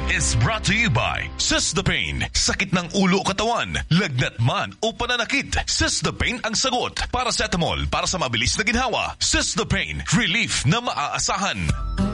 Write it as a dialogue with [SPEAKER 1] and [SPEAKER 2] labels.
[SPEAKER 1] is brought to you by Sistapain. Sakit ng ulo o katawan, lagnat man o pananakit, Sistapain ang sagot. Paracetamol para sa mabilis na ginhawa. Sistapain, relief na maaasahan.